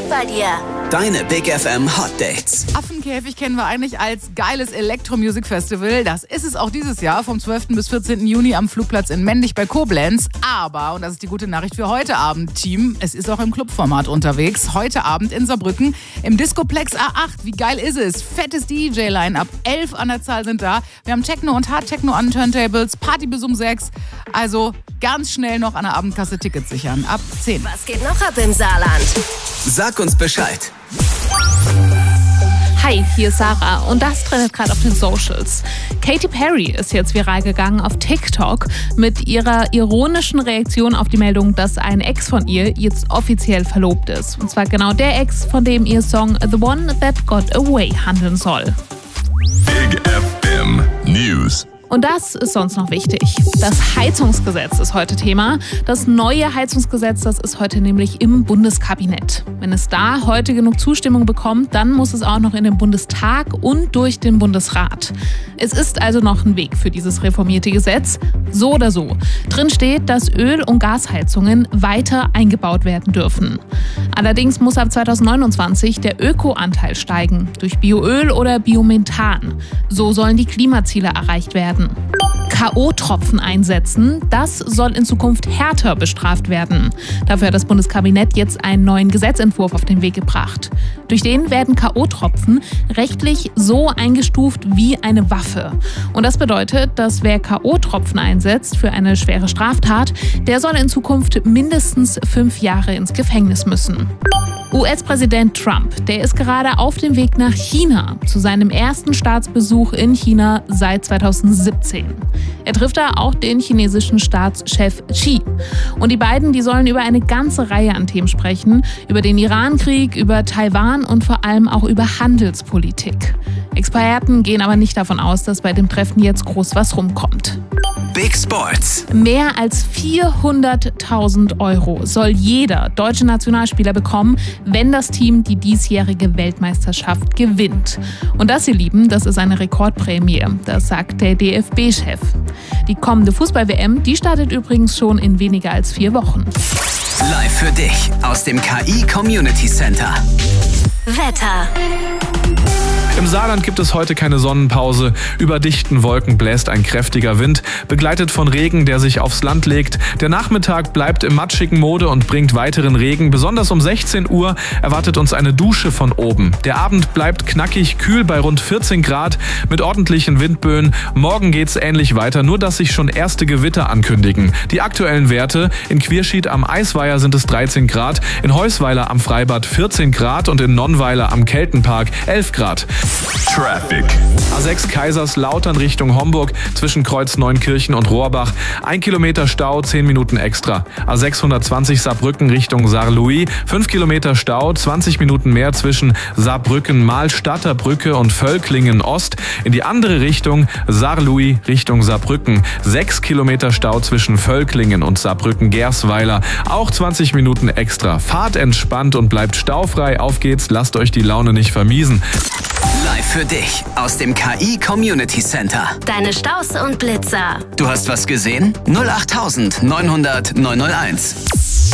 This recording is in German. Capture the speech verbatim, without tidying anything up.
geht bei dir? Deine Big F M Hot Dates. Affenkäfig kennen wir eigentlich als geiles Elektro-Music Festival. Das ist es auch dieses Jahr vom zwölften bis vierzehnten Juni am Flugplatz in Mendig bei Koblenz. Aber, und das ist die gute Nachricht für heute Abend, Team, es ist auch im Clubformat unterwegs. Heute Abend in Saarbrücken im Discoplex A acht. Wie geil ist es? Fettes D J-Line-Up. Elf an der Zahl sind da. Wir haben Techno und Hard-Techno an Turntables. Party bis um sechs. Also ganz schnell noch an der Abendkasse Tickets sichern. Ab zehn. Was geht noch ab im Saarland? Sag uns Bescheid. Hi, hier ist Sarah und das trendet gerade auf den Socials. Katy Perry ist jetzt viral gegangen auf TikTok mit ihrer ironischen Reaktion auf die Meldung, dass ein Ex von ihr jetzt offiziell verlobt ist. Und zwar genau der Ex, von dem ihr Song The One That Got Away handeln soll. Big F M News. Und das ist sonst noch wichtig. Das Heizungsgesetz ist heute Thema. Das neue Heizungsgesetz, das ist heute nämlich im Bundeskabinett. Wenn es da heute genug Zustimmung bekommt, dann muss es auch noch in den Bundestag und durch den Bundesrat. Es ist also noch ein Weg für dieses reformierte Gesetz. So oder so. Drin steht, dass Öl- und Gasheizungen weiter eingebaut werden dürfen. Allerdings muss ab zweitausendneunundzwanzig der Ökoanteil steigen. Durch Bioöl oder Biomethan. So sollen die Klimaziele erreicht werden. K O-Tropfen einsetzen, das soll in Zukunft härter bestraft werden. Dafür hat das Bundeskabinett jetzt einen neuen Gesetzentwurf auf den Weg gebracht. Durch den werden K O-Tropfen rechtlich so eingestuft wie eine Waffe. Und das bedeutet, dass wer K O-Tropfen einsetzt für eine schwere Straftat, der soll in Zukunft mindestens fünf Jahre ins Gefängnis müssen. U S-Präsident Trump, der ist gerade auf dem Weg nach China, zu seinem ersten Staatsbesuch in China seit zweitausendsiebzehn. Er trifft da auch den chinesischen Staatschef Xi. Und die beiden, die sollen über eine ganze Reihe an Themen sprechen, über den Irankrieg, über Taiwan und vor allem auch über Handelspolitik. Experten gehen aber nicht davon aus, dass bei dem Treffen jetzt groß was rumkommt. Big Sports. Mehr als vierhunderttausend Euro soll jeder deutsche Nationalspieler bekommen, wenn das Team die diesjährige Weltmeisterschaft gewinnt. Und das, ihr Lieben, das ist eine Rekordprämie, das sagt der D F B-Chef. Die kommende Fußball-W M, die startet übrigens schon in weniger als vier Wochen. Live für dich aus dem K I Community Center. Wetter. Im Saarland gibt es heute keine Sonnenpause. Über dichten Wolken bläst ein kräftiger Wind, begleitet von Regen, der sich aufs Land legt. Der Nachmittag bleibt im matschigen Mode und bringt weiteren Regen. Besonders um sechzehn Uhr erwartet uns eine Dusche von oben. Der Abend bleibt knackig kühl bei rund vierzehn Grad mit ordentlichen Windböen. Morgen geht's ähnlich weiter, nur dass sich schon erste Gewitter ankündigen. Die aktuellen Werte: in Quierschied am Eisweiher sind es dreizehn Grad, in Heusweiler am Freibad vierzehn Grad und in Nonnweiler am Keltenpark elf Grad. Traffic. A sechs Kaiserslautern Richtung Homburg zwischen Kreuz Neunkirchen und Rohrbach. Ein Kilometer Stau, zehn Minuten extra. A sechshundertzwanzig Saarbrücken Richtung Saarlouis. fünf Kilometer Stau, zwanzig Minuten mehr zwischen Saarbrücken, Mahlstadterbrücke und Völklingen Ost. In die andere Richtung Saarlouis Richtung Saarbrücken. sechs Kilometer Stau zwischen Völklingen und Saarbrücken-Gersweiler. Auch zwanzig Minuten extra. Fahrt entspannt und bleibt staufrei. Auf geht's, lasst euch die Laune nicht vermiesen. Live für dich aus dem K I Community Center. Deine Staus und Blitzer. Du hast was gesehen? null acht neunhundert neunhunderт neunhunderteins.